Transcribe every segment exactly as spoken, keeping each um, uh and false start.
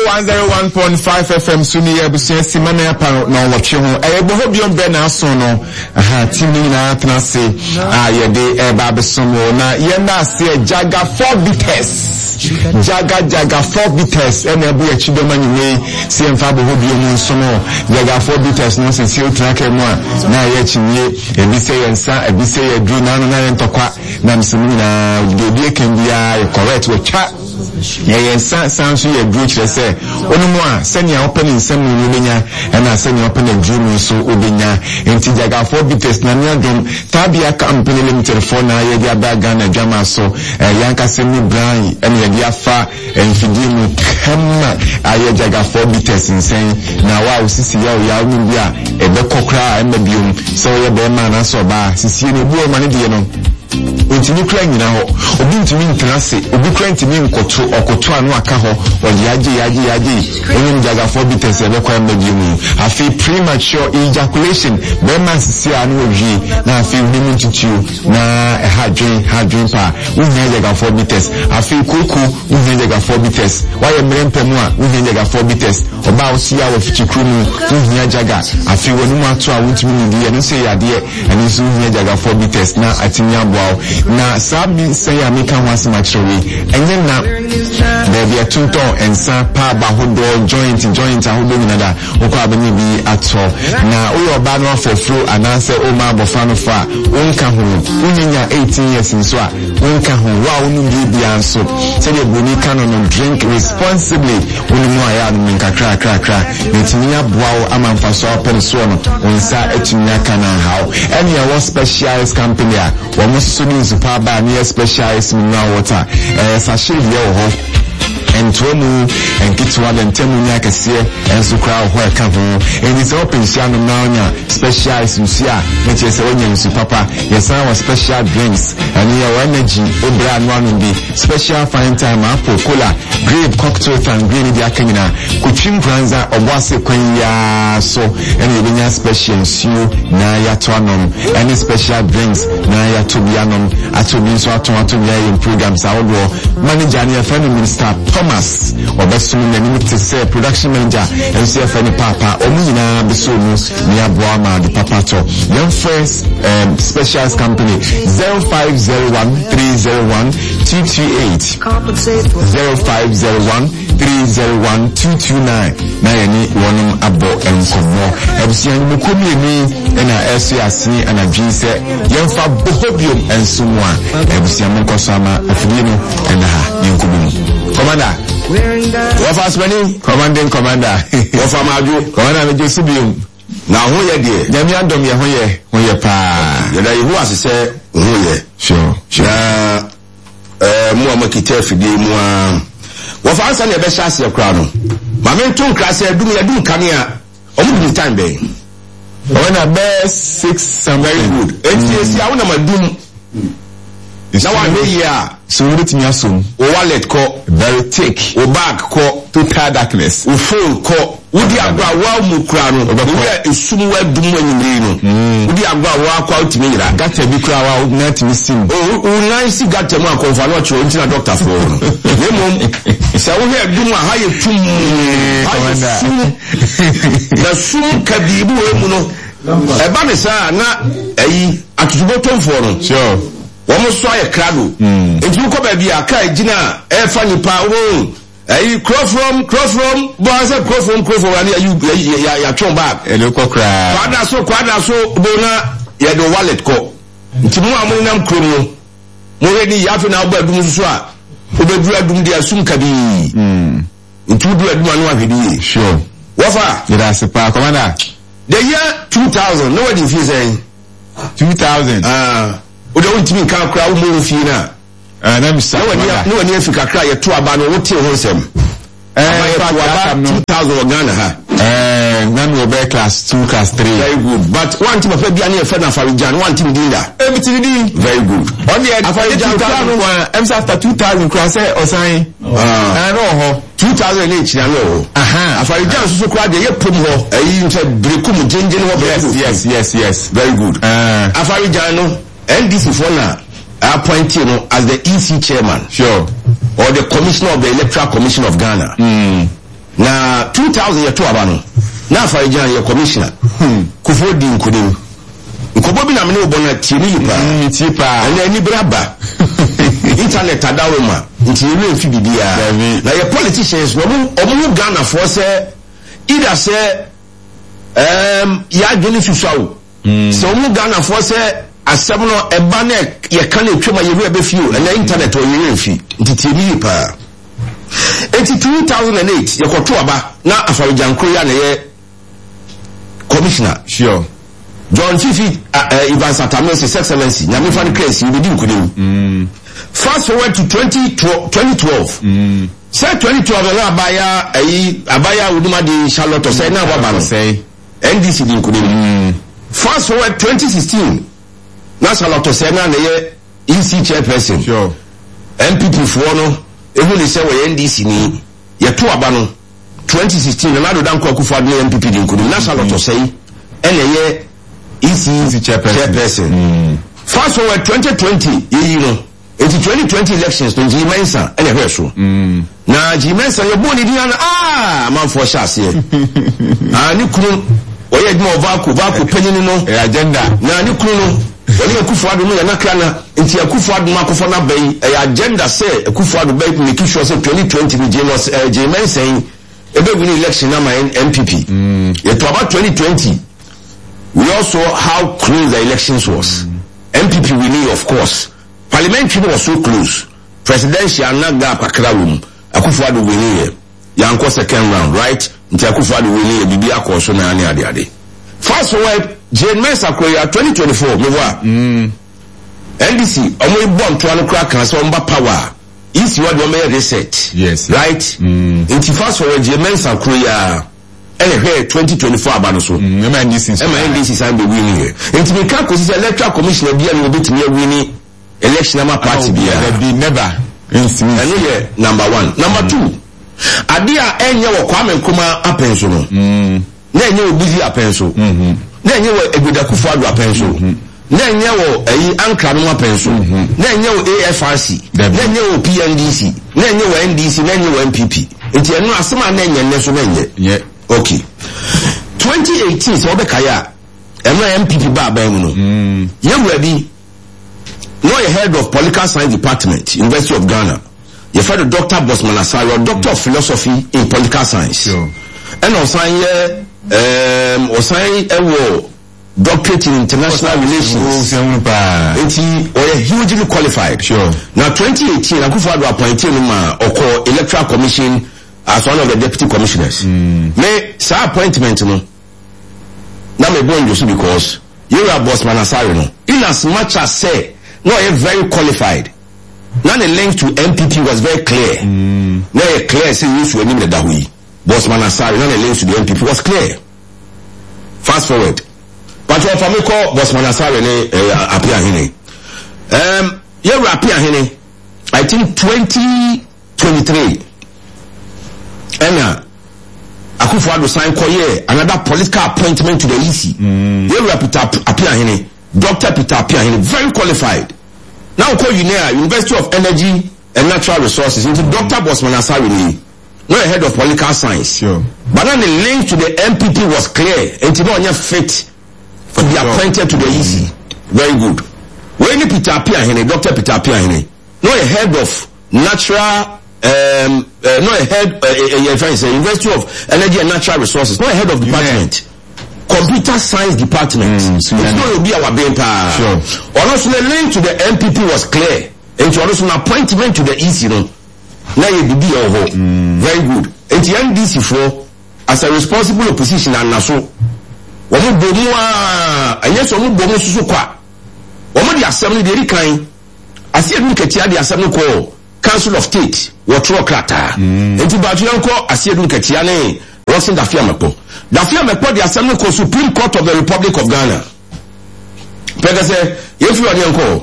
one oh one point five F M Suni Ebusia Simane Apa na watch ho. E bo hobion be na so no. Aha timi na tena se. Ah ye de e ba besomo na ye na se Jaga four bitters. Jaga Jaga four bitters e na bu ya chidoma nyiwe se mfa bo hobion so no. Jaga four bitters no se se track mu a na ye chinye e bi se yensa e bi se ye dru na no na ye ntokwa na msimi na de bi kendia e correct we cha ye yensa sanso ye dru chire se onu mu a senia open nsem no benya e na senia open dru so obenya enti Jaga four bitters na nyadom Tabia Company Limited for na ye dia baga na dwama so yanka semi brand e na dia fa enfidi mu kama aye Jaga four bitters nsen na wa osisi ya o ya nu bia e be kokra e mabiom so ye be ma na so ba sisi ne buo ma ne die no ontimi kra nyina ho obi ntimi ntrase obi kra ntimi nkoto okoto anu aka ho odi age age age onye Jaga four bitters e be kwa mabiom afi premature ejaculation be ma sisi anu owi na afi hunu ntutu na hadwen hadwen pa unye Jaga four bitters afi kuku unye Jaga four bitters waye mrempe mu a unye Jaga four bitters oba osia wo fichikru mu unye Jaga afi wonu mu ato a wontimi ndi ye no se yade eni so unye Jaga four bitters na atimi abo na sabi say amika hwase machrowe enye na baby atunto ensa pa ba hodo joint joint ahodo nyinada okwa abani bi ato na uyo ba no afofro anase o ma bofa no fa wonka ho unyanya eighteen years nso a wonka ho wa wonu bi bia nso say the boni kano no drink responsibly wonu mu aya no nka kra kra kra netinya boawo amamfa so open so no onsa etinya kana how any our specialist company a wo so Supaba near specialized mineral water. Eh, sachet here ho. And Tomu and Kitwa and Temunya Cassia and Sukra where come home. And it's open Shano Nanya, specialized in Sia, which is onion Supapa. Yes, our special drinks and your energy, Obra and one be special fine time apple cola, grape cocktail and green diacanina, Kuchim Granza or Wase Quenya so and you bring special stew, Naya Tonum, any special drinks, Naya Tobianum, Atobin so Atomatobia in programs outdoor, manager and your family minister. Thomas or Besum and to say production manager and C F N Papa Omina Besum near Boama the Papato. Young Friends um, Specialized Company zero five zero one three zero one two two eight zero five zero one three zero one two two nine Nayani Wanum Abo and Komo Ebsian Mukumi and a S C S and a G say Young Fab Bohobium and Sumwa Ebsian Mukosama Afino and a Yunkumu. Commander, what fast money? Commanding Commander. What am I do? Commander, me just subium. Now who ye dear? Demi andom ye hoye, hoye pa. Yada you was say hoye. Sure, sure. Uh, mo amakite fide mo. What fast na be chance ye kra no. Ma me tun kra say dum ye dum kanea. Omu dum time be. When a best six some very good. Enti esi a wona madum. Now one here, so we need to assume. O wallet call very thick. O bag call total darkness. O phone call. Udi agba wa mu kura no. Udi esum wa dum anyimire no. Udi agba wa kwa utimi yira. Gata bi kura wa na timi sim. O o nice gata mu akonfa no cho ntina doctor for no. Nemom se wo he dum a ha ye tum. Na sum kadibu we mu no. Eba me sa na ayi atutubotom for no. Sure. Womo so aye krado enti ko ba bia kai gina e fa nipa wo ayi cross from cross from bo say cross from cross from ani you ya ya chon back e le ko kra kwada so kwada so bo na ye do wallet ko enti mu amuni nam kro mu mo ready ya fi na bo adum so a obedu adum dia sum kabi mm enti du adum anu ahwedi sure wofa ira se pa commander the year two thousand no wedding fee say two thousand ah o de untimi kan kra wo mo fi na eh na mi sa no wani Africa kra ye to aba no wo tie ho sem eh two thousand Ghana ha eh na no be class two class three very good but one team of bia na fe na Farijan one team din da everything din very good on the Farijan two thousand after two thousand kra say osan ah no ho two thousand each na no aha Farijan so so kra de ye pom ho ayi nche brekum jenjen ho yes yes yes yes very good eh Farijan no N D C for now appoint you know as the E C chairman, sure, or the commissioner of the Electoral Commission of Ghana. Mm. na two thousand yeto abano na afa ejana ye commissioner hmm kufo di nkunim nkobo bi na me ne obona tieni yipa mm tipa na ni braba internet adawoma nti ire mfi bibia na ye politicians no omo Ghana for say either say um ya dwene fisawo so omo Ghana for say asem no eba na ye kan etwema ye ebe fio na internet o ye mfi nti tieni yipa eighty two thousand eight ye koto aba na afari jankro ya na ye commissioner sure John Fifi uh, uh, Ivan Satamese His Excellency nyame fa ne case we din kunim mm fast forward to twenty twelve mm say twenty twelve na abaya ayi abaya uduma di Charlotte say na waba no say N D C din kunim mm fast forward twenty sixteen na Charlotte say na ye E C chairperson sure M P P for no ehu ni say we N D C ni ye to aba no twenty sixteen na do dan ko akufa de M P P din kunim na Charlotte say ene ye E C chairperson. chairperson. Mm. Fast forward twenty twenty, you know, it's twenty twenty elections to G Mensa and a verso. Mm. Now G Mensa, you're born in Diana. Ah, man for chassis. Ah, Nikun, or yet more vacu, vacu, penny no agenda. Now Nikun, when you Kufadu no Nakana, into a Kufadu Makofana Bay, a agenda say a Kufadu Bay, make sure say twenty twenty with G Mensa saying a big election, I'm an M P P. Mm. Yet about twenty twenty. We also how close the elections was. Mm. M P P winning, of course. Parliamentary was so close. Presidential naga pakrawum. Akufo-Addo winning. Yanko second round, right? Nti Akufo-Addo winning. Bibi akoso na ani ade ade. Fast forward, Jane Mensa Korea twenty twenty-four. Mewa. Mm. N D C. Omo ibon tuano kura kanso omba power. Isi wadi ome reset. Yes. Right? Mm. Nti fast forward, Jane Mensa Korea. Ele twenty twenty-four abano so mm M N D C M N D C san be winning here enti me ka ko si electoral commission bia no bit me winning election ama party bia be never instant and number one number two ade a enye wo Kwame Nkrumah apenso no mm na enye obuzi apenso mhm na enye wo Egbuda Akufo-Addo apenso na enye wo ayi Ankara no apenso na enye wo A F R C na enye wo P N D C na enye wo N D C na enye wo M P P enti eno asema na enye ne so na enye yeah. Okay. twenty eighteen so Obekaya Emma M P P ba ba mu no. Mm. You ready? No a head of political science department, University of Ghana. You find Doctor Bosman Asare, Doctor of Philosophy in political science. Sure. And also um also a doctorate in international relations. And he was hugely qualified. Sure. Now twenty eighteen Akufo-Addo appointed him or electoral commission as one of the deputy commissioners. Mm. Me, sa appointment no. Na me born just because you are Bosman Asare no. In as much as say, no, you're very qualified. Now the link to M P P was very clear. Mm. Now you're clear say you should name the Dahui. Bosman Asare, now the link to the M P P was clear. Fast forward. But if I may call Bosman Asare ne uh, appear hene. Um, you appear hene. I think twenty twenty-three. Ena Akufo-Addo sign koye another political appointment to the E C. Mm. You Peter appear hene, Doctor Peter appear hene, very qualified. Now call you near University of Energy and Natural Resources into Doctor Bosman Asare, no head of political science. Sure. But then the link to the M P P was clear, and to know fit for be appointed to the E C. Very good. When Peter appear hene, Doctor Peter appear hene, no head of natural um uh, no a head uh, uh, uh, say University of Energy and Natural Resources, no a head of department, yeah. Computer Science department. Mm, so it's not be our being power. Sure. Also the link to the M P P was clear, and to also an appointment to the E C. No, now you be your very good. And the N D C for as a responsible opposition and naso. Omo bomu a yes omo bomu susu kwa. Omo di assembly dey kan. Asie dun ketia di assembly ko Council of State wotro krata. Enti baatu yanko Asiedu Nketia ne Rosin Dafiamepo. Dafiamepo the Assembly ko Supreme Court of the Republic of Ghana. Pega say yefu odi yanko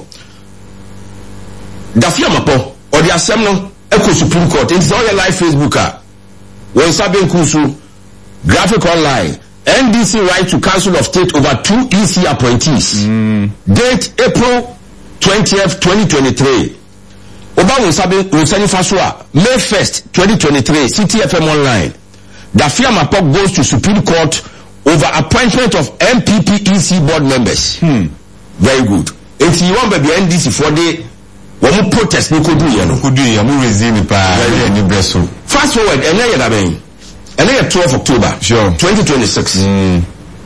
Dafiamepo or the Assembly eko Supreme Court. Enti all your live Facebook a won sabe nkusu graphic online N D C right to Council of State over two E C appointees. Mm. Date April twentieth twenty twenty-three. Oba Wonsabe Wonsani Fasua May first twenty twenty-three C T F M online Dafia Mapok goes to Supreme Court over appointment of M P P E C board members. Hmm. Very good. If you want the N D C for the one protest, you could do it. Could do it. I'm resuming pa. Fast forward, and then you're and then twelfth of October. Sure. twenty twenty-six. Hmm.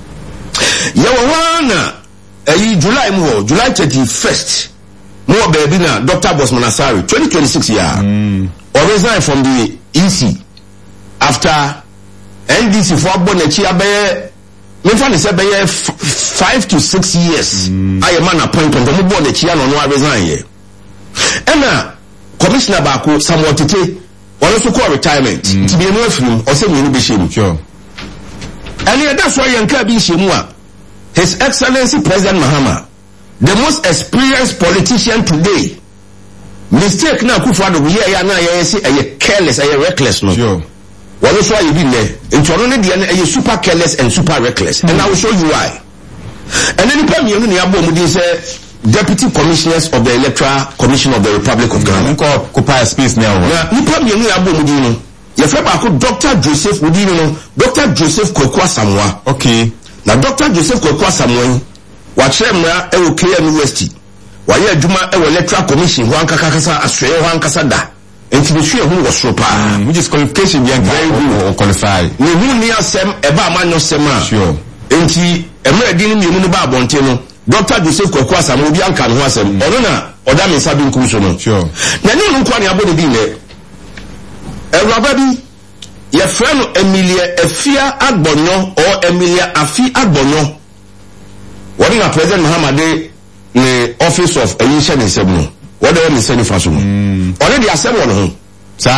Yawana, eh, July more, July thirty-first. More baby na Doctor Bosman Asari, twenty twenty-six year. Mm. Or resign from the E C after N D C for Bonechi Abe. Me find say be five to six years. Mm. I am an appointment. Omo Bonechi no no resign here. Emma Commissioner Bako Samuel Tete also call retirement. To be no film or say me no be shame. Sure. And that's why Yanka be shemua. His Excellency President Mahama, the most experienced politician today. Mistake na Akufo-Addo we ya na ya say a careless, a reckless no. Sure. What is why you been there? Into only the super careless and super reckless. Mm. And I will show you why. And then the Premier Niabo say Deputy Commissioners of the Electoral Commission of the Republic of Ghana. Nko occupy space now. Yeah, the Premier Niabo Mudino. You feel about Doctor Joseph Mudino, Doctor Joseph Kwekwa Samoa. Okay. Now Doctor Joseph Kwekwa Samoa, watch him na e K M University. Wa ye adwuma e Electoral Commission ho ankaka kasa aswe ho ankasa da. Enti be sure who was so pa. Which is qualification behind very good or qualified. We who near sem eba amanyo sema. Sure. Enti emre di ni mu ba abonte no. Doctor Joseph Kwekwa Samoa bi anka no asem. Ono na oda me sabi nkum so no. Sure. Na ni no kwa ne abode bi ne. Ewraba bi ye friend Emilia Afia Agbonyo or Emilia Afi Agbonyo. What is President Muhammad the office of Elisha and Seven? What do you say for some? Already assembled home. Sir.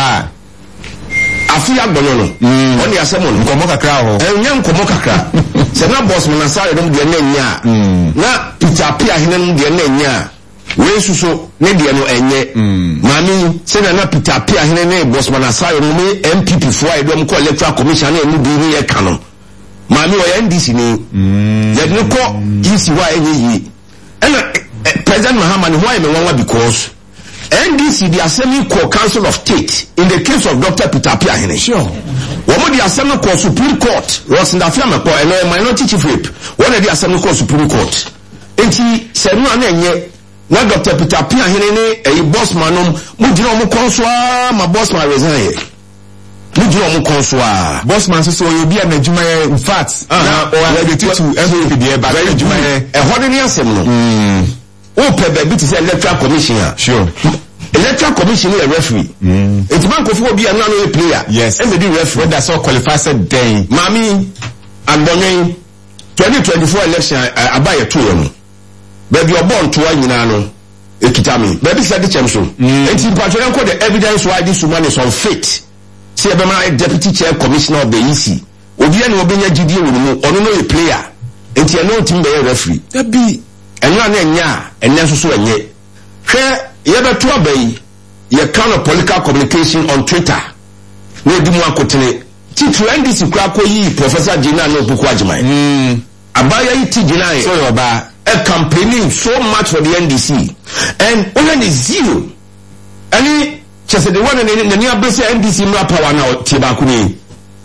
Afi Agbonyo no. Only assembled. Komoka crowd. And young Komoka crowd. Say na boss Manasari don't be a name. Na Peter Pia Hinen be a name. We so ne dia no enye mami se na na Peter Pia hene ne boss Manasari no me M P P fo ai do ko electoral commission na mu bi ni e ka no mami o N D C ni ye no ko E C wa enye yi and President Muhammad why me wan because N D C the Assembly Court Council of State in the case of Doctor Peter Pia hene sure what the Assembly Court Supreme Court Rosinda Fiame ko e minority chief whip what the Assembly Court Supreme Court enti se no na enye na Doctor Peter Pia hene e boss manom mu gina omo konsoa ma boss man resign mu gina omo konsoa boss man so you be an adwuma in fact na o ready to S P D ba adwuma e hode ni asem no mm o pe be bi to say electoral commission sure electoral commission is a referee mm it man ko fo bi an no player yes and the referee that's all qualified said day mami Agbonyo twenty twenty-four election abaye to you baby you're born to one no ekitami baby said the chamso enti patron ko the evidence why this woman is unfit say be my deputy chair commissioner of the E C obi ene obenya gidie wo no ono no a player enti eno team be referee that be eno na nya enya so so enye hwe ye beto abai ye kind of political communication on Twitter we di mu akotene ti N D C kra ko yi Professor Gina no buku agimai mm abaya yi ti Gina so yo ba a campaigning so much for the N D C and only zero any just the one in the near base N D C no power now tibakuni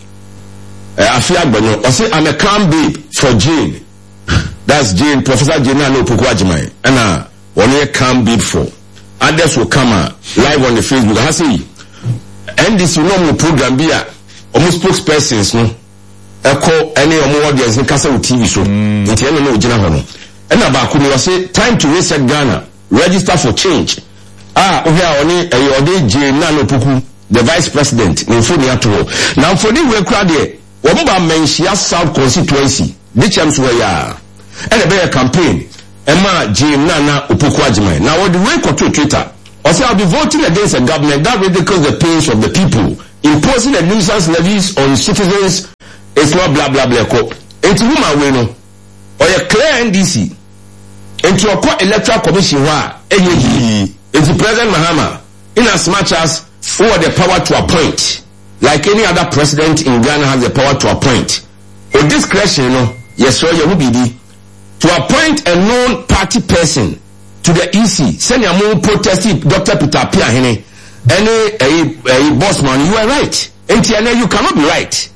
Afi Agbonyo or say I'm a calm babe for Jane that's Jane Professor Jane no Pukwajimai and uh one year calm babe for others will come uh, live on the Facebook I say N D C no more program be almost spokespersons no echo any more audience in Casa T V show nti eno no gina ho no and about could say time to reset Ghana, register for change. Ah, we are only a Ode J Nano Puku, the vice president, in Funiato. Now for the way crowd here, Wamba Menshia South constituency, the champs were ya. And a better campaign, Emma J Nana Upukwajime. Now what the way to Twitter, or say I'll be voting against a government that ridicules the pains of the people, imposing a nuisance levies on citizens, it's not blah blah blah. It's woman we know. Or a clear N D C. Into a court electoral commission where it's the President Mahama in as much as who have the power to appoint like any other president in Ghana has the power to appoint with discretion you know yes sir you will be to appoint a known party person to the E C send your more protesting Doctor Peter Pia Hene any a, a boss man you are right and you cannot be right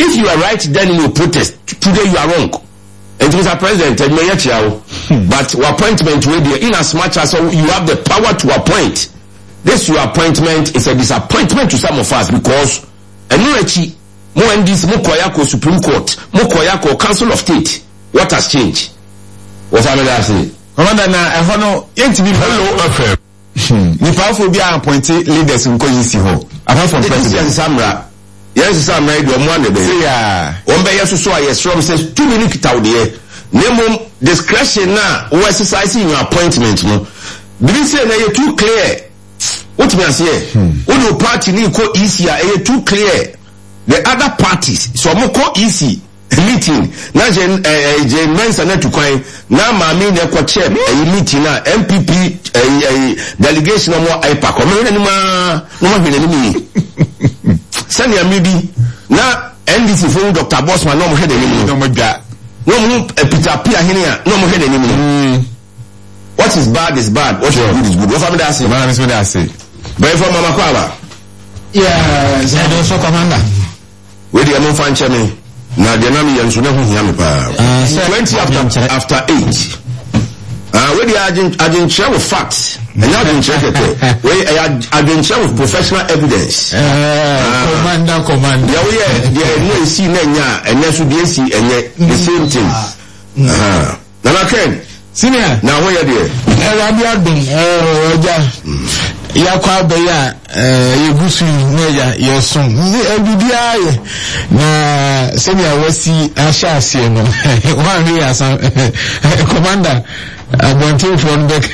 if you are right, then you protest. Today you are wrong. And Mister President, but your appointment will be in as much as you have the power to appoint. This your appointment is a disappointment to some of us because Enurechi, Mo N D C, Mo Koyako Supreme Court, Mo Koyako Council of State. What has changed? What am I saying? Commander, na ehono yenti bi hello F M. Ni powerful be appointed leaders in Koyisi ho. Apart from President Samra. Yes, Samra do mo ane be. Yeah. One be yeso so yes from says two minutes kitawde. Nemo discretion na we exercising your appointment no. Bi say na you too clear. What me say? When your party ni ko easy are too clear. The other parties so mo ko easy meeting na je eh je mensa na tukwan na maami na ko chair eh meeting na M P P eh delegation mo I P A C o me ni ma no ma hwele ni sani amidi na N D C for Doctor Bossman no mo hwele ni no mo dwa no mo Peter Pia hene a no mo hwele ni what is bad is bad, what is good is good. What family I say? Man, is what I say. But from Mama Kwaba. Yeah, Zado so commander. Where the amount fan chairman. Now the name is Yansuno Yamipa. Twenty after after eight. Uh, where the agent agent share with facts. And you didn't check it. Where I didn't share with professional evidence. Uh, commander, commander. Yeah, yeah, yeah. No, see, Nanya, and that's what they see, and the same thing. Uh huh. Now, Ken. Senior. Now where you there? Eh, Rabia bin. Eh, Oja. Ya kwa be ya eh yegusu neja yeson. Ni ebibia ye. Na senior wasi asha asie no. One here as commander Abontin from the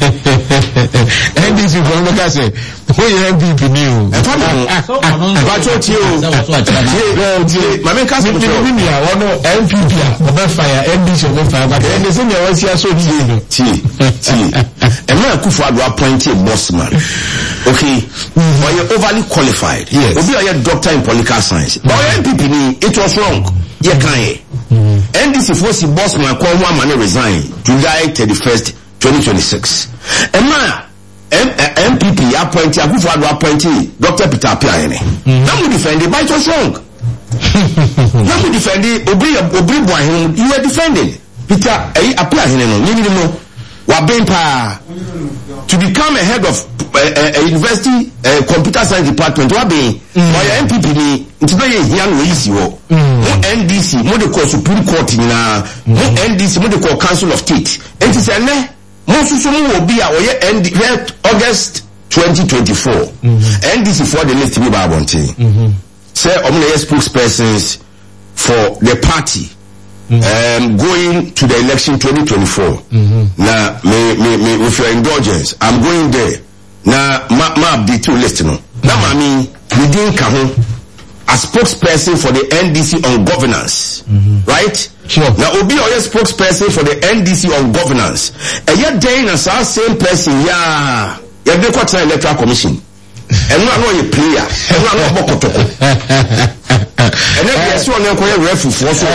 N D C from the Casse. Who you M V P new? But what you? My main cast of India, one M P P, the fire, N D C of the fire, but the senior was here so easy. T, T. And now Kufa do appoint a boss man. Okay, but you're overly qualified. Yes. If you are a doctor in political science, but M P P, it was wrong. You can't. N D C force the boss man call one man resign July thirty-first, twenty twenty-six. And now M P P appointee Akufo-Addo appointee Doctor Peter Pia. Now we defend it, but it was wrong. Now we defend it. Obri Obri Boy, you were defending Peter Apia. No, no, Wabempa to become a head of a, a, a university a computer science department. Wabe, why M P P it's very young easy. Mo N D C, mo de call Supreme Court na, mo N D C, mo de call Council of State. And it's a ne, mo susumu will be our year August twenty twenty-four. N D C for the list to be babonte. Say, I'm the spokespersons for the party. Um, going to the election twenty twenty-four. Mm-hmm. Now, me, me, me, with your indulgence, I'm going there. Now, ma, ma update to list, no. Now, mami, we didn't come a spokesperson for the N D C on governance. Mm-hmm. Right? Sure. Now, Obi Oye spokesperson for the N D C on governance. And yet, then, as our same person, yeah, yeah, they got an electoral commission. And no, I know you player. And no, I know about Kotoko. And then yes, one now call ref for so.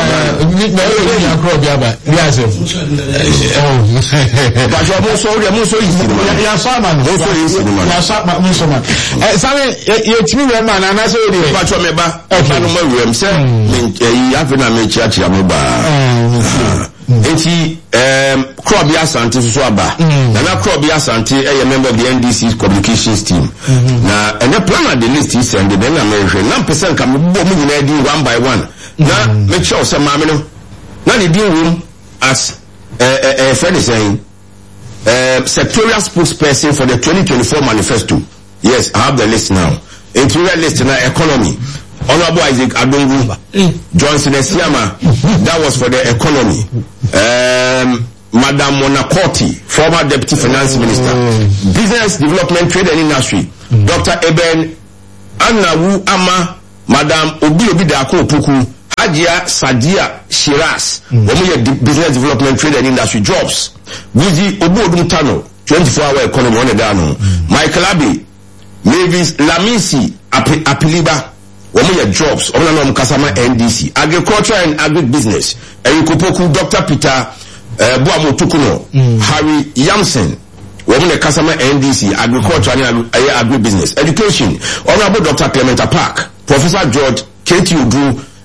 But you are more so, you are more so easy. You are Salman. Also easy. You are Salman. You are Salman. Salman, you are Timmy man, and I say you. But you are member. Okay. No more room, sir. You have been a me church, you are member. Enti um crop ya Asante so aba na na crop ya Asante a member of the N D C communications team na and the plan of the list is and then na me na person ka me bo mu nyina di one by one na me chow say ma me no na the deal room as eh eh friend is saying uh sectorial spokesperson for the twenty twenty-four manifesto. Yes, I have the list now. Interior list na economy. Honorable Isaac Adongu, Johnson Esiama, that was for the economy. Um, Madam Monakoti, former Deputy Finance Minister, Business Development, Trade and Industry, Doctor Eben Anawu Ama, Madam Obi Obidako Puku, Hajia Sadia Shiras, mm. Business Development, Trade and Industry Jobs, Guzi Obu Odumtano, twenty-four hour economy on the dano, Michael Abbey, Mavis Lamisi Apiliba, Women your jobs, Omna Kasama N D C, agriculture and agribusiness, Erikopoku, Doctor Peter uh, Buamo Tukuno, mm. Harry Yamsen, Women Kasama N D C, agriculture and agribusiness, education, Honorable Doctor Clementa Park, Professor George K T Udu,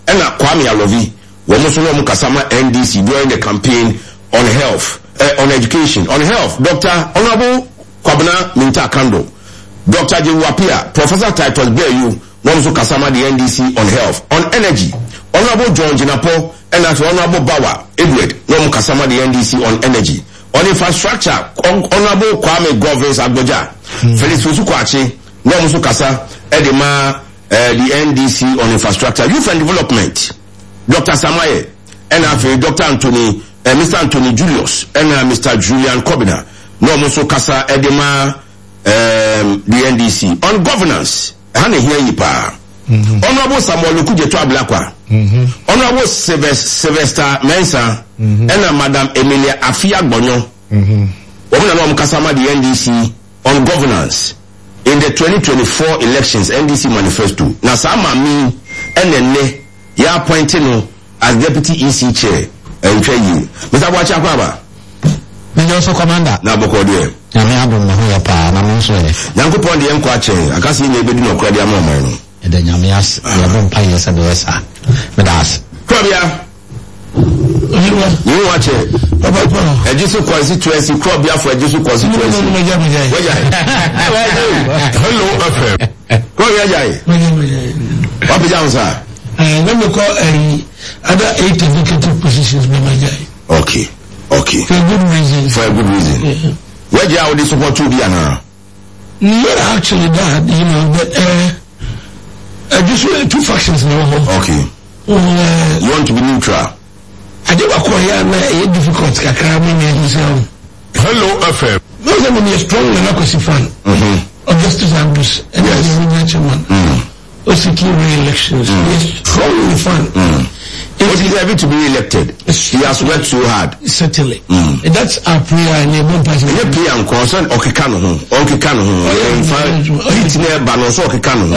and Kwame Alovi, Womosono Mukasama N D C during the campaign on health, uh, on education, on health. Doctor Honorable Kwabena Minta Kando, Doctor Jewapia, Professor Titus Bayu, Womoso Kasama the N D C on health, on energy. Honorable John Jinapo, and as Honorable Bawa Edward, Womoso Kasama the N D C on energy. On infrastructure, Honorable Kwame Governors Agboja, mm. Felix Fusukwachi, Womoso Kasa, Edema, uh, the N D C on infrastructure, youth and development. Doctor Samaye, and after Doctor Anthony, uh, Mister Anthony Julius, and uh, Mister Julian Kobina, Womoso Kasa, Edema, um, the N D C on governance. Hane here yipa. Mm-hmm. Honorable Samuel Lukujeto Ablakwa. Mm-hmm. Honorable Sylvester Mensa, mm-hmm. and uh, Madam Emilia Afia Bonyo. Mm-hmm. Woman Nom Kasama the N D C on governance in the twenty twenty-four elections N D C manifesto. Na sama mi enne ya appointing as deputy E C chair and train. Mister Wacha Kwaba. Mister Also Commander. Na boko de. Na me adu na ho ya pa na mo so e. Yanko pon de enko ache. Akasi ni ebedi no kra de amama no. E de nyame as ya bon pa yesa de esa. Me das. Krobia. You watch it. A Jesus constituency, Krobia for a Jesus constituency. Hello, F M. Krobia Jai. What be down, sir? Let me call other eight executive positions by my guy. Okay, okay. For a good reason. For a good reason. Yeah. Where do you have this support to be now? Not actually that, you know, but uh, uh, just uh, two factions now. Okay. Uh, you want to be neutral? I do acquire a difficult kakraming. Hello, F M. Those are a strong Nanakosi fan. Mm-hmm. Augustus Andrews and yes. the one. Mm. Secure re-elections. Mm. Yes, strongly fan. Mm. If he's able to be elected, he has worked so hard. Certainly. Mm. That's our prayer and a one person. Your prayer and concern Okikano, Okikano, it's near Banos Okikano.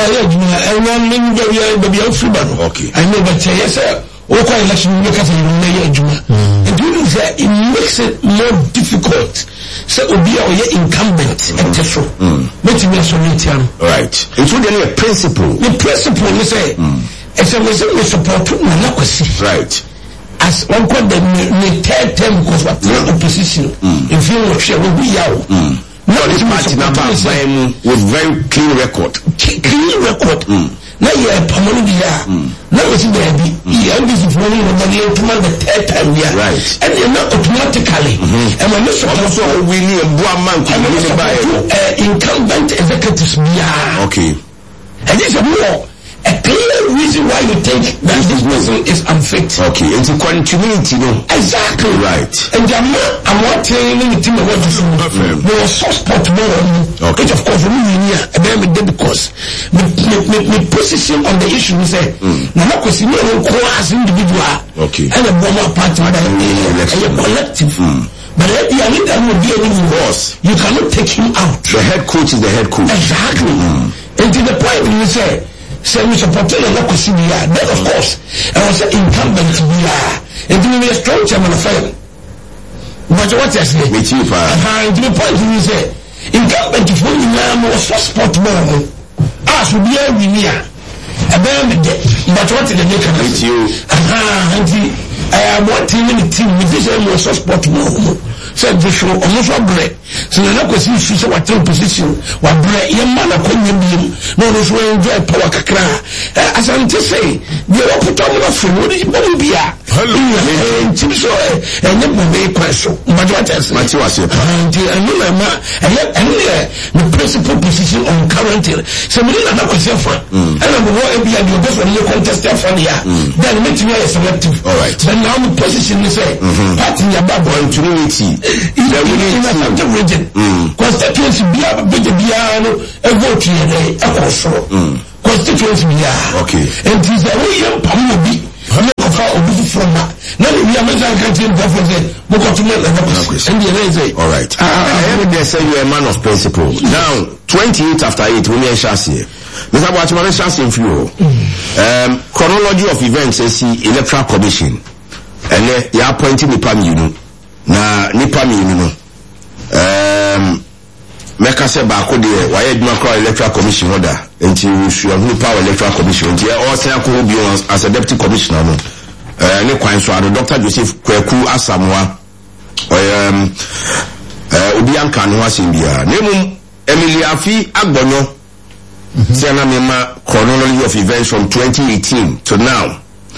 Okay. I know, but yes, sir. Oka election make us a juma. And doing that, it makes it more difficult. So obi a oye incumbent at Tesoro. But we are so right. It's really a principle. The principle is say it's a reason we support Nanakwasi. Right. As one called the third term because what the opposition in view of share will be yaw. No, this party number with very clean record. Clean record. Now you are permanent here. Now it's in there. You are busy for money the third time here. Right. And you're not automatically. And I'm not supposed to really a one man I'm not supposed to incumbent executives. Okay. And this is more a clear reason why you think that this person is unfit. Okay. It's a continuity, no? Exactly. Right. And the amount I'm not telling you anything about this. There was soft spot more. Okay. Which of course we need and then we did because the, the, the position on the issue we say now not because you know as individual. Okay. And a bomber party and a collective. Mm. But if you are in that will be any boss, you cannot take him out. The head coach is the head coach. Exactly. Mm. And to the point when you say say we support the Nakosi here, then of course I was an incumbent here. And to be a strong chairman of fire. But what you say? Me too, and to the point when you say incumbent if we now more sport more. Ah, should be a winner. A bear with it. But what is the nation? With you. Ah, and I am wanting in the team with this more sport more. Said the show almost a break. So the local see fish what ten position, what break, young man of Queen, no, no, so enjoy power kakra. As I'm to say, the opportunity for what is Bombia. Hello, and so, and then we make question. But what else? What you are saying? And the principal position on current. So we didn't have a question for. And I'm going to be a new person, you contest for here. Then make me a selective. All right. Then now the position is a party about continuity. In a region, constituency Bia, Biano, a vote here, a course. Constituency Bia. Okay. And it is a way of Pamubi. From now, we are making country all right. I heard they say you are a man of principle. Now, twenty-eight after eight, we are chassis. Mister Watchman chassis for you. Um, chronology of events is the Electoral Commission, and they are appointing the P A M, you know. Na nipa mi no um meka se ba ko de why adwuma kwa electoral commission order nti we have no power electoral commission nti all say ko bi as a deputy commissioner no eh ne kwan so ado Doctor Joseph Kwaku Asamoah um eh obi anka no asembia nemu Emily Afi Agbonyo say na mema chronology of events from twenty eighteen to now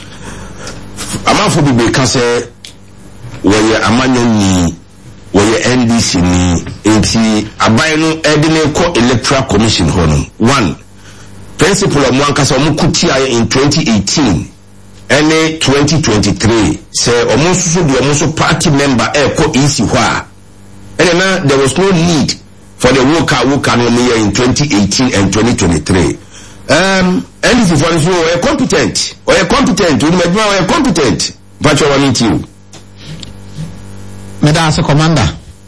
amafo bi ka say we amanyo ni we N D C ni enti abai no edine ko electoral commission hono one principle of one kasa omo kutia in twenty eighteen and twenty twenty-three say omo susu de omo so party member e ko isi ho a and na there was no need for the worker who can only in twenty eighteen and twenty twenty-three um N D C for so we competent or competent we we competent but you want you Meda as a commander,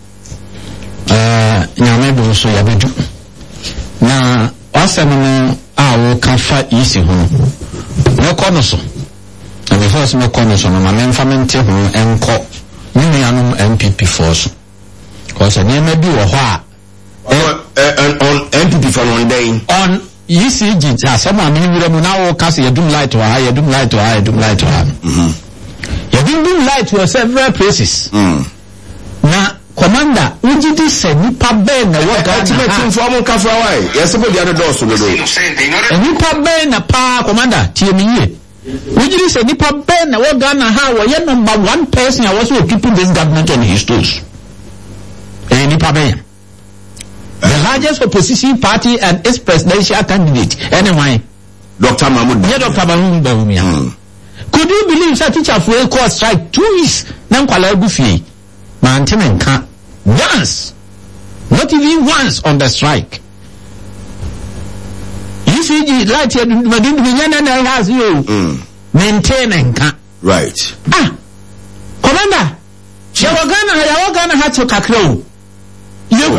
uh, nyame bu so ya bedu. Na asem no a wo kan fa isi ho. Me kono so. Na me first me kono so na me mfamente ho enko. Ni nuanom M P P force. Cause any me bi wo ho a on M P P for one day on E C G asem a me wura mu na wo kase yedum light wa yedum light wa yedum light wa. Mhm. Yedum light wa several places. Mhm. Na commander ujidi se nipa be na wo ga ultimate inform ka fra why yes be the other doors do do nipa be na pa commander tie me yie ujidi se nipa be na wo ga na ha wo ye number one person I was keeping this government on his toes eh nipa be the largest opposition party and its presidential candidate anyway Doctor Mahmoud yeah Doctor Mahmoud Bawumia hmm. Could you believe that teacher for call strike two weeks na nkwala agufie Mantin can't once, not even once on the strike. You see, like you has you maintain and can't. Right. Ah, Commander, Yawagana, Yawagana had to kakro. You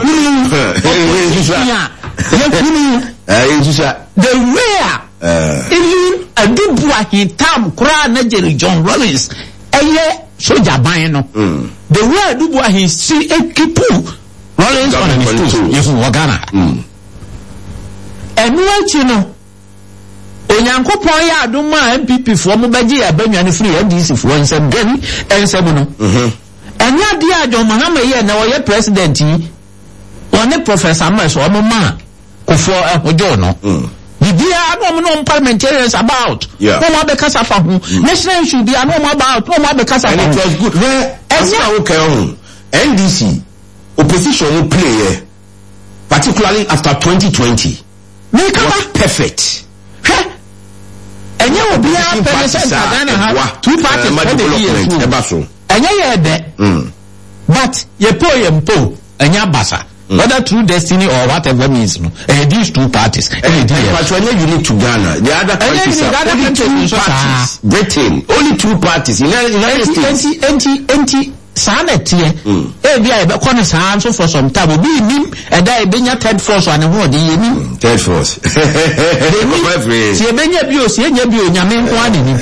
the rare, even a dubwa he tam kra Nigeria John Rollins, a year. Soja buying no. The way do boy he see a kipu Rollins on his toes. If Wagana. And what you know? Onyankopon ya adoma M P P for mo baji ya banwa free N D C for nsem gani ensem no. Mhm. Enya dia John Mahama ye na wo ye president yi. One Professor Mas o mo ma kofo ahojo no. Mhm. Bibia no no parliamentarians about. Yeah. No more because of who. National should be no more about. No more because of. And it was good. Where as now okay on N D C opposition will play, particularly after twenty twenty. Make was perfect. And you will be a president have two parties for the years. And you there. But you po you po and you basa. Whether through destiny or whatever means, no. Uh, these two parties. But when you unique to Ghana, the other countries are other only two parties. Britain, only two parties. In the United States. Anti, anti, Sanet here. Eh, we are going to answer for some time. Be him, and I bring your third force on the world. Third force. See, a many of you, see, and you be in your main one.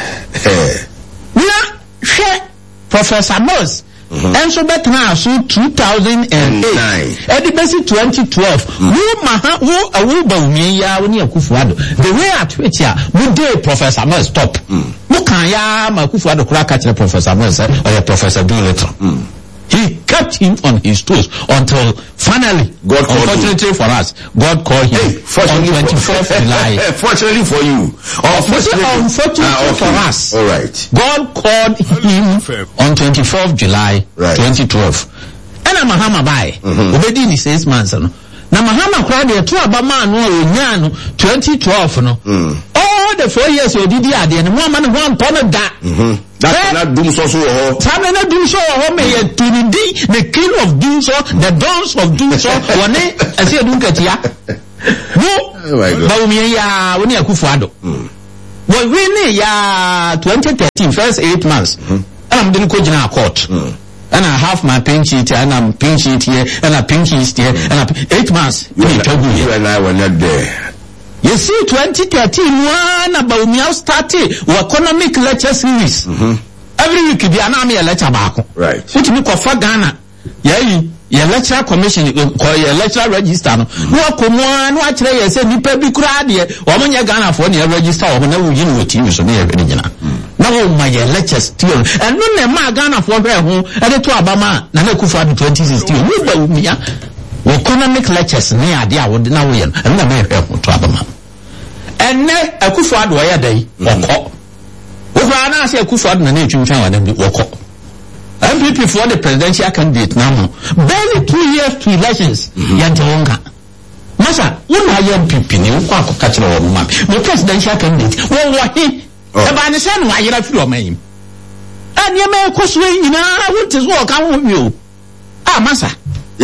Now, Professor Moss. Mm-hmm. And so back now, so two thousand eight, and the basic twenty twelve, who maha, who a woman, me ya, when you kufuado. The way at which ya, we do Professor Moss stop. Who can ya, ma kufuado crack at the Professor Moss or a Professor Doolittle. He kept him on his toes until finally, God unfortunately for us, God called him hey, on twenty-fourth of July. Fortunately for you. Unfortunately, unfortunately uh, okay. for us. All right. God called him on twenty-fourth of July, right. twenty twelve. And I'm a hammer by. Obedi ni six months. No. Na Mahama cried there two about man no twenty twelve no. All the four years you did here, and one man one pound that. That's not doom so so ho. Tana na doom so ho me ye tunidi the king of doom so the dons of doom so one ase dum katia. No. Ba umi ya woni Akufo-Addo. Wo we ne ya twenty thirteen first eight months. And I'm doing ko gina court. And I have my pink sheet and I'm pink sheet here and I pink sheet here and I eight months. You, you and I were not there. You see, twenty thirteen, one about me started economic lecture series. Mm-hmm. Every week, the anami lecture back. Right. Which me for Ghana. Yeah, your lecturer commission call your lecturer register no no akomo no akire ye say nipa bi kura de o mo nya Ghana for na register o na wo yi no T V so na ye be nyina na wo ma your lecture still and no na ma Ghana for hwe ho e de to abama na na kufu adu twenty sixteen wo ba wo mia economic lectures ne ade a wo de na wo ye no na ma hwe ho to abama enne akufu adu ya dai okọ wo fa na say akufu adu na na etwintwan wa na bi okọ M P P for the presidential candidate now. Barely two years to elections. Yanjonga. Masa, when I am M P P, you can't catch the woman. The presidential candidate. Well, what he? The Banison, why you have to name. And you may cause me, you know, I want to walk out with you. Ah, Masa.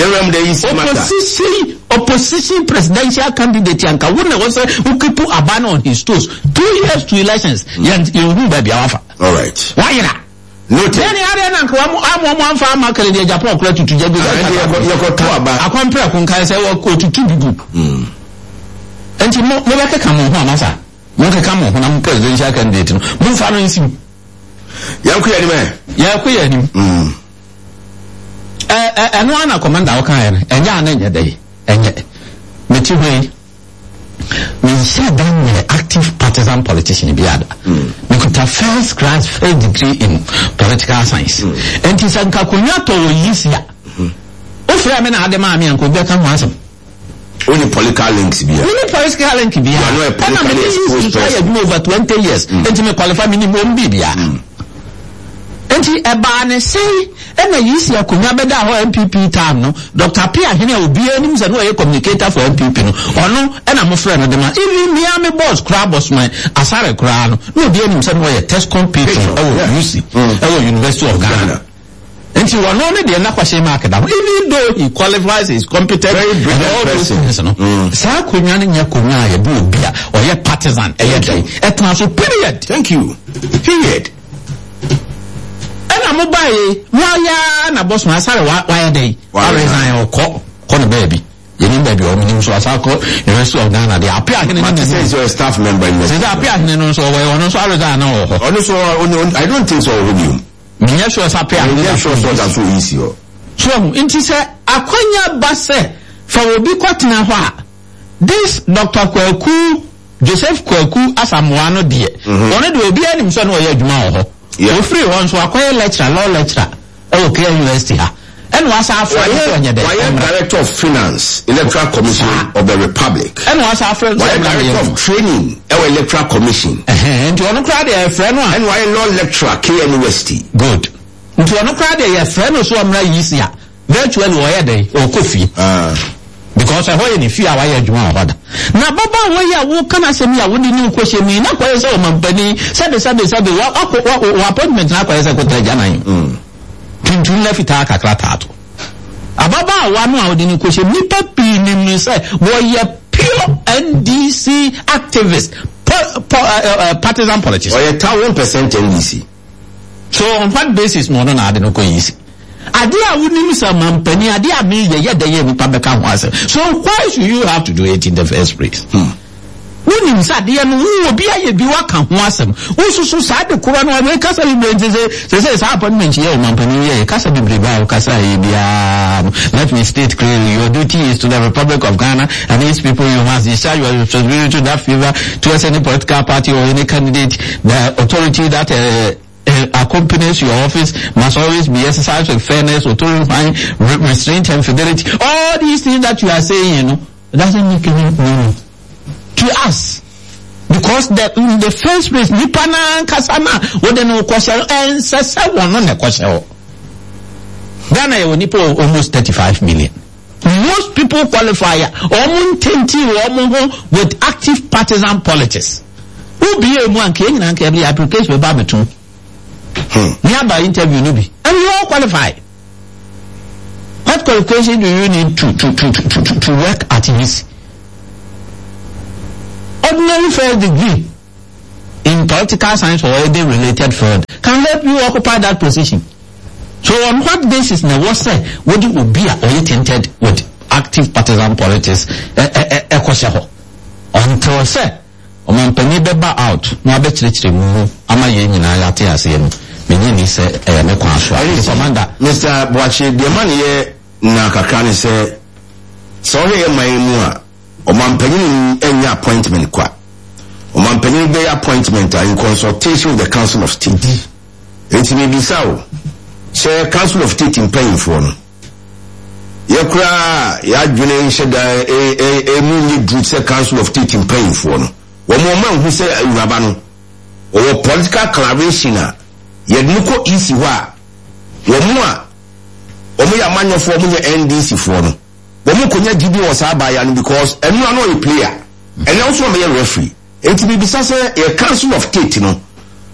Opposition, opposition presidential candidate Yanka wouldn't also who could put a ban on his toes. Two years to elections. You will be offer. All right. Why not? No te any other nan ko am am am fa ma kale de Japan kura tutu je bi ya ko to aba akompre kun kai say wo ko tutu bigu mm enti mo mo ba ka mo ho amasa mo ka ka mo ho na mo presidential candidate no mo fa no nsi ya ku ya ni me ya ku ya ni mm eh eh eno ana commander o kan enya na nya dai enye meti hwe we said that active partisan politician be ada we could have first class first degree in political science and it's an kakunya to yisia o fra me na ade ma me an ko be kan wasem only political links be only political link be ya and I'm exposed over twenty years and me qualify minimum be bia enti eba ne sei ena yisi akonya beda ho M P P time no Doctor Pia hene obi anim se no ye communicator for M P P no ono ena mo frɛ no de ma even me am boss crab boss man asare kra no no obi anim se no ye test computer e U C e University of Ghana enti wono ne de na kwahye mark da even though he qualifies is competent very brilliant person no sa akonya ne nya konya ye bi obi a o ye partisan e ye dai etna so period thank you period na mo bae mo ya na boss ma sare wa wa dey wa resign o ko ko no baby ye ni baby o mi so asako University of Ghana dey appear hene ni say your staff member in say appear hene no so we ono so resign na o ono so I don't think so you me ya sure appear me ya sure so that so easy o so inti say akwanya ba say fa obi kwatena ho a this Doctor Kwaku Joseph Kwaku Asamoah no de ono de obi anim so no ye adwuma ho yeah. So free one so acquire lecturer, law lecturer. Oh, okay, university ha. And was after Director of Finance, Electoral Commission ah. of the Republic. And was after Director of Training, our Electoral Commission. And to one crowd a friend one. And why law lecturer, K University. Good. To one crowd a friend so I'm not easier. Virtually wire day or coffee. Ah. Because I heard if you are why you want order. Na baba why you can I say me I wouldn't know question me na kwa say o mampani sabe sabe sabe wa wa appointment na kwa say ko trajana yi mm tuntu na fita kakra tato ababa wa no a wodi ni question ni papi ni me say we pure N D C activist po, po, uh, uh, partisan politician or a one percent N D C so on what basis no no na ade no ko easy ade a woni some mampani ade a me ye ye de ye mi pa beka ho ase so why should you have to do it in the first place hmm woni mi sade ye no wo obi aye bi waka ho asem wo susu sade kura no we kasa bi brente se se sa appointment ye mampani ye kasa bi breba kasa ye bia let me state clearly your duty is to the Republic of Ghana and these people you must discharge your responsibility to that favor towards any political party or any candidate the authority that uh, Uh, accompanies your office must always be exercised with fairness, authority, re- restraint and fidelity. All these things that you are saying, you know, doesn't make any meaning to us. Because the, in the first place, Nipana Kasama, what they know, question, and Sasa one on the question. Ghana, you need almost thirty-five million. Most people qualify with active partisan politics. Who be a one king and can be application with Babaton? Hmm. Nearby interview no be. And you all qualify. What qualification do you need to to to to to, to work at U C? Ordinary first degree in political science or any related field can help you occupy that position. So on what basis now what say would you be oriented with active partisan politics e kwasho until say o man pani beba out na be chirichiri mu ama ye nyina ya te ase no menye ni se e me kwa so commander Mister Boachi the man here na kakra ne say so here my mu a omampanyin enya appointment kwa omampanyin be appointment in consultation with the Council of State. Enti me bisawo say Council of State in paying for no yakura ya dwene nheda e e e mu ni group say Council of State in paying for no wo mo man hu say uraba no o political collaboration a yednuko isi ho a wo mu a o mu ya manyofo mu ya N D C for no wo mu konya gibi wo sa ba ya no because enu no a player and also me referee enti bi bisa say a Council of State no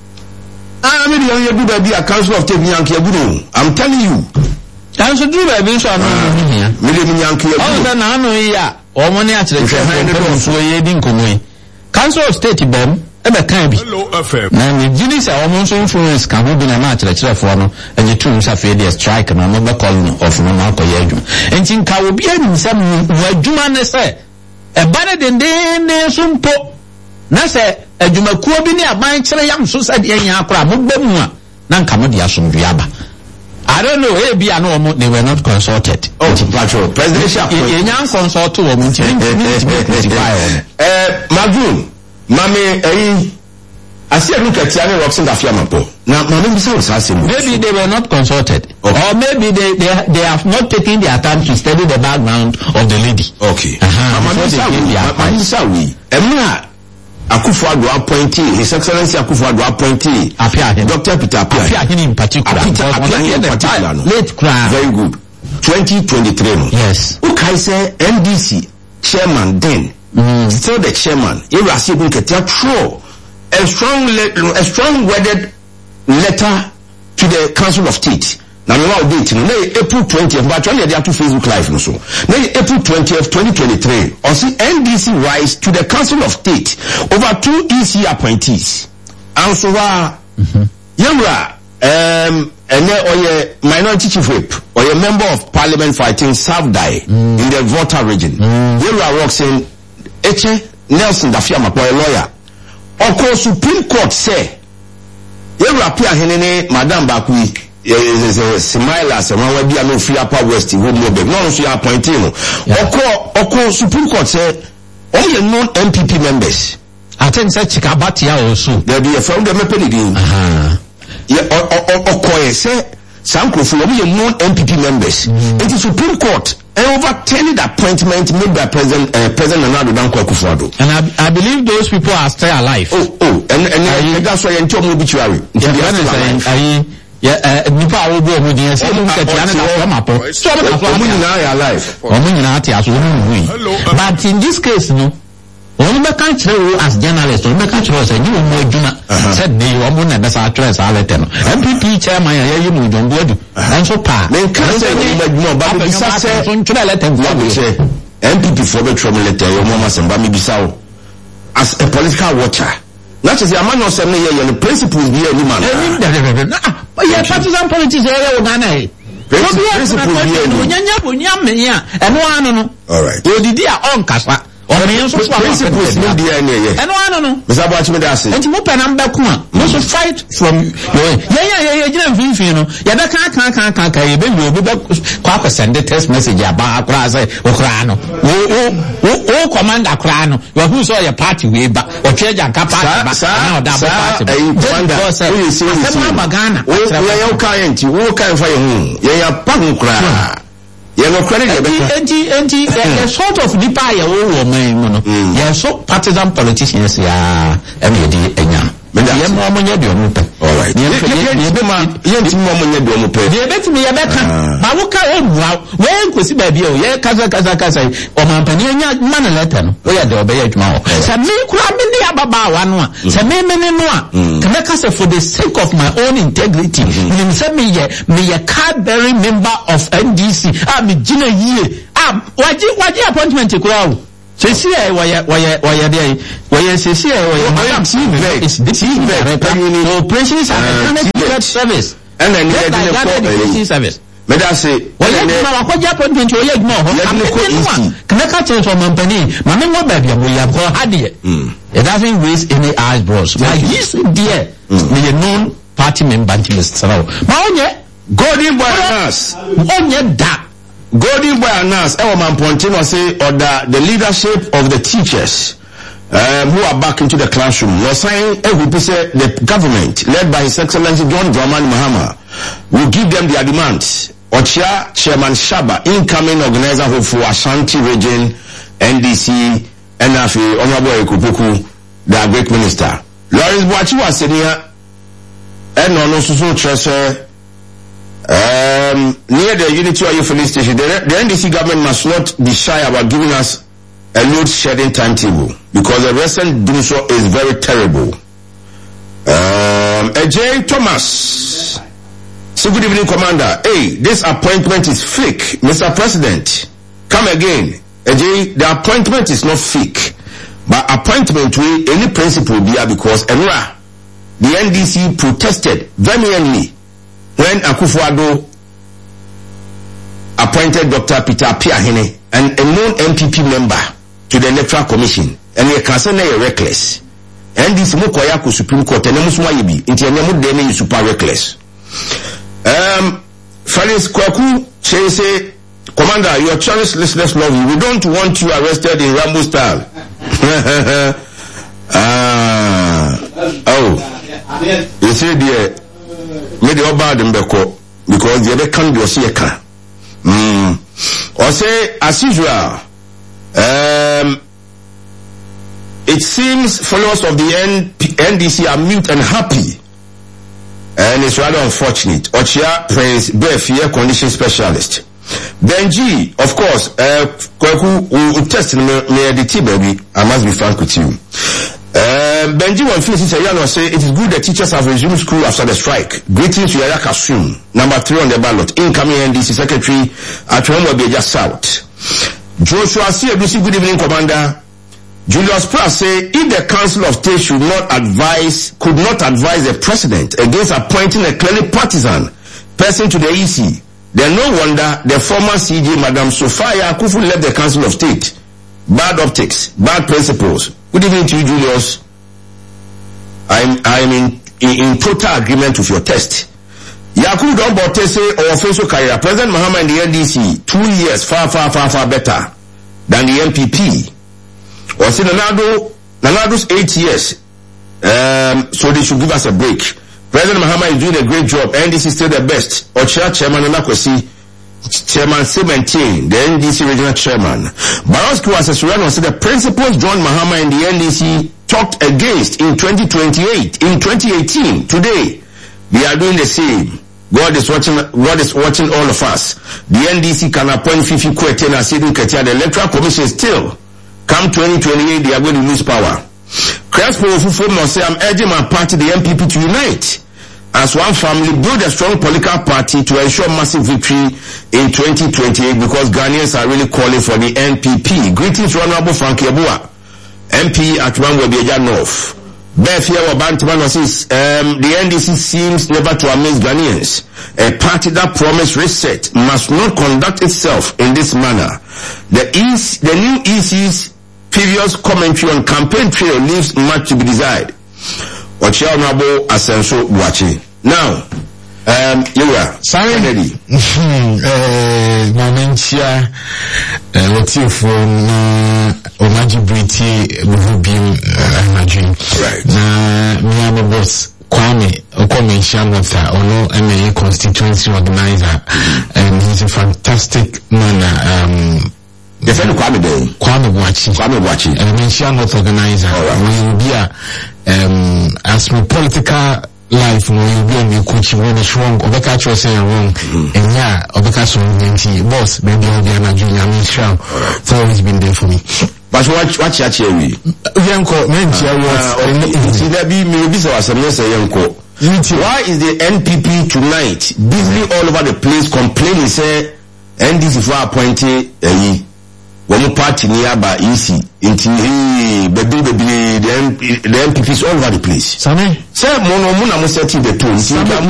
ah me dey you do be a Council of State nyanke agudo I'm telling you and so do baby so no here me dey nyanke agudo oh na anu ya o mo ni a kire kire so ye di nkomo Council of State bem e be kan bi na ni gini say o mo so influence ka ho bi na na kire kire fo no enye tu sa fe dey strike na no be call no of no na akoye adwuma enti nka obi ani nsam adwuma ne say e ba ne denden ne so mpo na say adwumakuo bi ne aban kire yam so say de nya akora mo ba mu a na nka mo de asomdwe aba I don't know eh bi ano mo they were not consulted oh patrol presidential e nya consult wo mo ntimi eh Magun mame eh asia look at Tiani Robson Dafiamapo na mame bisa o sa semu maybe they were not consulted okay. Or maybe they, they they have not taken their time to study the background of the lady okay uh-huh. mame bisa we emra Akufo-Addo appointee, His Excellency Akufo-Addo appointee, Doctor Peter Appiah. Appiah in particular. Appiah in particular. No. Late crime. Very good. twenty twenty-three. No. Yes. Okay, say N D C chairman then, mm. still the chairman. You are seeing true a strong, le- a strong-worded letter to the Council of State. Now, now date, no, April twentieth, but only they have to Facebook Live, no so. Now, April twentieth, twenty twenty-three, or see N D C rise to the Council of State over two E C appointees. And so, uh, Yamra, um, and then, or your minority chief whip, or your member of parliament fighting South Die mm. in the Volta region. Mm. Yamra works in Eche Nelson Dafiama, or a lawyer. Or course, Supreme Court say, Yamra Pia Henene, Madame Bakui, Similar, someone will be a no free upper west in Woodmore, no, she appointing. Or call Supreme Court say, all your non M P P members. I think such Kabatia also. There be a from the Mepenidim. Uh-huh. Yeah, or call say, some for your non M P P members. It is Supreme Court and overturning the appointment made by President uh, President Nana Danko Akufo-Addo. And I, I believe those people are still alive. Oh, oh, and and, and, and that's why I'm telling you obituary. Yeah, yeah, uh, nipa awo bo mo din say mo kati ana na from apo so na from na alive o mo nyina ati aso no but in this case no on be kan kire as journalist on be kan kire say ni mo adwuma said ne o mo na be sa address alete no M P P chairman ya yi mo jongo adu and so pa men kan say ni mo adwuma ba bi sa say so kire alete go say M P P for be trouble letter yo mo ma say ba mi bi sa as a political watcher not as a man or some the principles be any man. But yeah, partisan politics area Ghana. Principles be and one no. All right. You did your own kasa. Or principles no D N A. And one no. Mister Bachman Dasi. And mo pen am be kuma. No so fight from yeah yeah yeah yeah gina finfin no. Ya be kan kan kan kan kan e be we be kwa kwa send text message aba akra say okra no. O o o commander akra no. You who saw your party we ba. O treja nka party ba. Na da party. Eh commander. We see we see. Ghana. O ya o kan enti. O kan fa ye hu. Ya ya pa hu kra. Yeah, no credit. Enti, enti, the sort of nipa ya wo man, no. Yeah, so partisan politicians ya, every day, enya. Yeah, mo mo nya de omo pe. All right. Yeah, be ma, yeah, ti mo mo nya de omo pe. Yeah, bet me ya be kan. Ba wo ka e bua. We nkosi ba bi o. Yeah, kaza kaza kaza. O man pani nya man letter no. We ya de obe ya adwuma ho. Sa me kura me ni ababa wa no a. Sa me me ni no a. Can I say for the sake of my own integrity. Me say me ye me ye card bearing member of N D C. Ah me gina yie. Ah waji waji appointment kura o. So see eh why why why dey why say see eh why madam T V is the T V operations and internet service and then the service me da say why you ma ko ja appointment o ye gmo ho can I catch from company ma me mo ba bia mo ya ko hade it doesn't waste any eyebrows like this there me known party member Mister Sarao ma onye golden boy pass onye da Golden Boy announced, Ewa Pontino say, order the leadership of the teachers um, who are back into the classroom. Was saying, Ewa say the government, led by His Excellency John Dramani Mahama, will give them their demands. Ochia Chairman Shaba, incoming organizer for Ashanti region, N D C, N F A, Honorable Ekupuku, the great minister. Lawrence Boachi was saying here, and no so treasure. Um, near the Unity Oil filling station, the, the N D C government must not be shy about giving us a load shedding timetable because the recent doing so is very terrible. Um, A J Thomas, so good evening, Commander. Hey, this appointment is fake, Mister President. Come again. A J, the appointment is not fake, but appointment will any principle be because Emra, the N D C protested vehemently when Akufo-Addo appointed Doctor Peter Piahene, and a known M P P member, to the Electoral Commission, and he can say they reckless. And this Mukoya ku Supreme Court, and Musuma Yibi, into a name of is super reckless. Um, Felix Kwaku, she say, Commander, your cherished listeners love you. We don't want you arrested in Rambo style. Ah, oh, you see, dear. Made the bad in Beko because the other can't be a seeker. Hmm. Or say, as usual, um, it seems followers of the N D C are mute and happy, and it's rather unfortunate. Ochia praise Beth, air condition specialist. Benji, of course, uh, Kwaku will test me the T baby. I must be frank with you. Uh, Benji will finish this year and say it is good that teachers have resumed school after the strike. Greetings to Yaya Kasum, number three on the ballot, incoming N D C secretary at Beja South. Joshua C. Abusi, good evening, Commander. Julius Pratt say if the Council of State should not advise, could not advise the president against appointing a clearly partisan person to the E C, then no wonder the former C J, Madam Sophia Akufu, left the Council of State. Bad optics, bad principles. Good evening to you, Julius. I'm I'm in in, in total agreement with your test. Yakubu Dombote say our official career, President Mahama and the N D C, two years far, far, far, far better than the N P P. Or say Nanado, Nanado's eight years. Um, so they should give us a break. President Mahama is doing a great job. N D C still the best. Ocha Chairman Anakwesi, Chairman Sementin, the N D C regional chairman. Baroski was a surrender said the principles John Mahama and the N D C talked against in twenty twenty-eight, in twenty eighteen, today, we are doing the same. God is watching, God is watching all of us. The N D C can appoint Fifi Kwete and Sidin Ketia. The Electoral Commission still, come twenty twenty-eight, they are going to lose power. Crespo Fufu must say, I'm urging my party, the M P P, to unite as one family, build a strong political party to ensure massive victory in twenty twenty-eight because Ghanaians are really calling for the N P P. Greetings to Honorable Frankie Abua, M P at Wangwebeja North. Beth here Bantaman says, um, the N D C seems never to amaze Ghanaians. A party that promised reset must not conduct itself in this manner. The, e C, the new E C's previous commentary on campaign trail leaves much to be desired. Ochia Honorable Asenso Buachi. Now, um, you are sorry, Kennedy. Uh, Mamentia, uh, what's your phone, uh, Omaji Briti, Rubin, uh, Imagine. Right. Na, me and my boss, Kwame, Okwame Shamata, Ono, M A constituency organizer, and he's a fantastic man, um, the friend Kwame Day. Kwame Buachi. Kwame Buachi. And Mention North organizer. Right. We will be a, um, as my political life, we will be a new coach, when it's wrong, Obeka Cho say wrong, and yeah, Obeka so ninety, boss, maybe I'll be an junior, I mean, sure. It's always been there for me. But what, what you actually? Yanko, Mentia was, see, there be maybe so as a mess, Yanko. Why is the N P P tonight busy all over the place complaining, say, N D C for appointed, eh, one party nearby E C into hey baby baby the M P Ps all over the place. Same. Say mono mono mo setting the tone.